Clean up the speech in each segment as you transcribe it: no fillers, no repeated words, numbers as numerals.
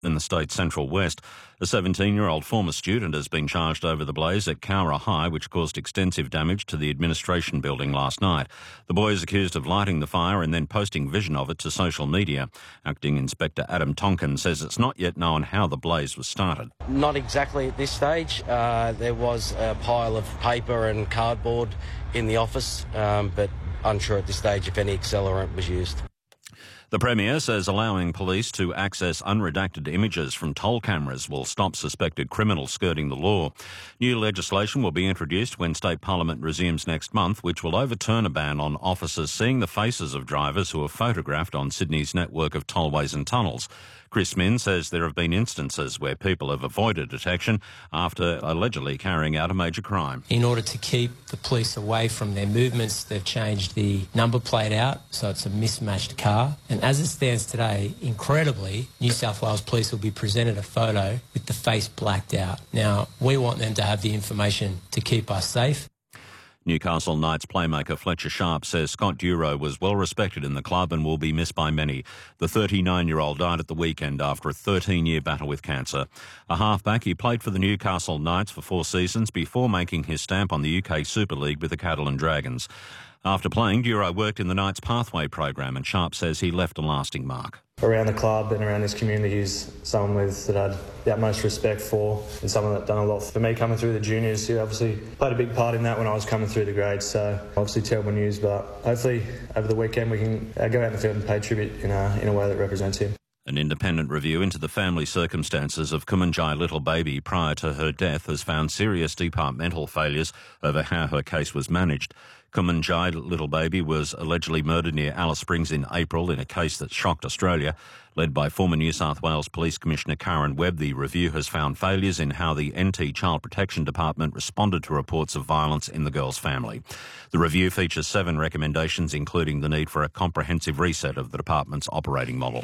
in the state's central west. A 17-year-old former student has been charged over the blaze at Cowra High, which caused extensive damage to the administration building last night. The boy is accused of lighting the fire and then posting vision of it to social media. Acting Inspector Adam Tonkin says it's not yet known how the blaze was started. Not exactly at this stage. There was a pile of paper and cardboard in the office, but unsure at this stage if any accelerant was used. The Premier says allowing police to access unredacted images from toll cameras will stop suspected criminals skirting the law. New legislation will be introduced when State Parliament resumes next month, which will overturn a ban on officers seeing the faces of drivers who are photographed on Sydney's network of tollways and tunnels. Chris Min says there have been instances where people have avoided detection after allegedly carrying out a major crime. In order to keep the police away from their movements, they've changed the number plate out, so it's a mismatched car. And as it stands today, incredibly, New South Wales Police will be presented a photo with the face blacked out. Now, we want them to have the information to keep us safe. Newcastle Knights playmaker Fletcher Sharp says Scott Duro was well respected in the club and will be missed by many. The 39-year-old died at the weekend after a 13-year battle with cancer. A halfback, he played for the Newcastle Knights for 4 seasons before making his stamp on the UK Super League with the Catalan Dragons. After playing, Duro worked in the Knights Pathway program, and Sharp says he left a lasting mark. Around the club and around this community, he's someone that I had the utmost respect for, and someone that done a lot for me coming through the juniors. He obviously played a big part in that when I was coming through the grades, so obviously terrible news, but hopefully over the weekend we can go out in the field and pay tribute in a way that represents him. An independent review into the family circumstances of Kumanjai Little Baby prior to her death has found serious departmental failures over how her case was managed. Kumanjai Little Baby was allegedly murdered near Alice Springs in April in a case that shocked Australia. Led by former New South Wales Police Commissioner Karen Webb, the review has found failures in how the NT Child Protection Department responded to reports of violence in the girl's family. The review features 7 recommendations, including the need for a comprehensive reset of the department's operating model.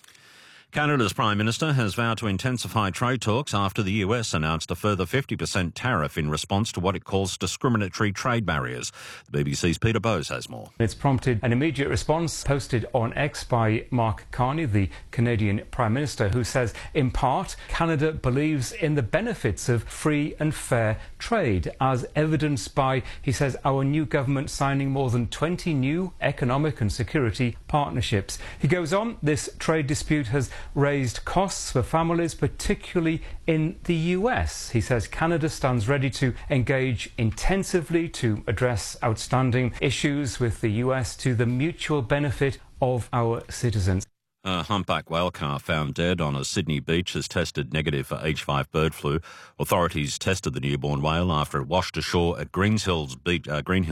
Canada's Prime Minister has vowed to intensify trade talks after the US announced a further 50% tariff in response to what it calls discriminatory trade barriers. The BBC's Peter Bowes has more. It's prompted an immediate response posted on X by Mark Carney, the Canadian Prime Minister, who says, in part, Canada believes in the benefits of free and fair trade, as evidenced by, he says, our new government signing more than 20 new economic and security partnerships. He goes on, this trade dispute has raised costs for families, particularly in the US. He says Canada stands ready to engage intensively to address outstanding issues with the US to the mutual benefit of our citizens. A humpback whale calf found dead on a Sydney beach has tested negative for H5 bird flu. Authorities tested the newborn whale after it washed ashore at Green Hills Beach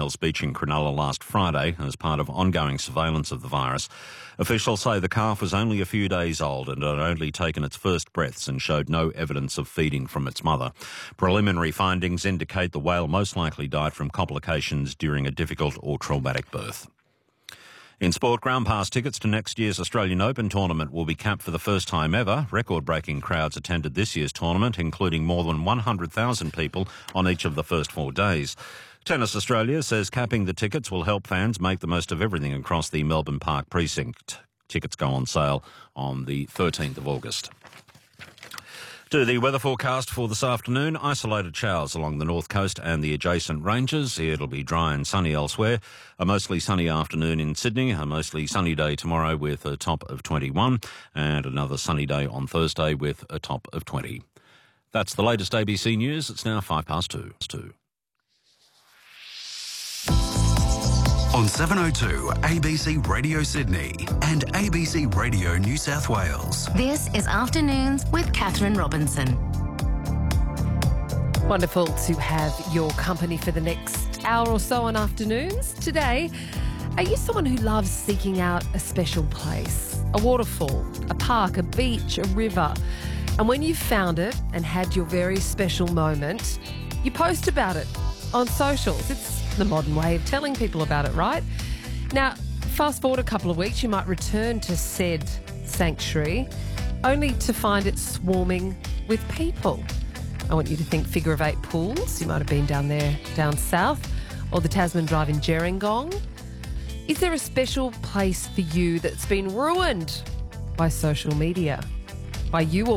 in Cronulla last Friday as part of ongoing surveillance of the virus. Officials say the calf was only a few days old and had only taken its first breaths and showed no evidence of feeding from its mother. Preliminary findings indicate the whale most likely died from complications during a difficult or traumatic birth. In sport, ground pass tickets to next year's Australian Open tournament will be capped for the first time ever. Record-breaking crowds attended this year's tournament, including more than 100,000 people on each of the first 4 days. Tennis Australia says capping the tickets will help fans make the most of everything across the Melbourne Park precinct. Tickets go on sale on the 13th of August. To the weather forecast for this afternoon, isolated showers along the north coast and the adjacent ranges. It'll be dry and sunny elsewhere. A mostly sunny afternoon in Sydney, a mostly sunny day tomorrow with a top of 21, and another sunny day on Thursday with a top of 20. That's the latest ABC News. It's now 2:05. On 702 ABC Radio Sydney and ABC Radio New South Wales. This is Afternoons with Catherine Robinson. Wonderful to have your company for the next hour or so on Afternoons. Today, are you someone who loves seeking out a special place? A waterfall, a park, a beach, a river. And when you've found it and had your very special moment, you post about it on socials. It's the modern way of telling people about it, right? Now, fast forward a couple of weeks, you might return to said sanctuary only to find it swarming with people. I want you to think Figure of 8 pools. You might have been down there, down south, or the Tasman Drive in Gerringong. Is there a special place for you that's been ruined by social media? By you or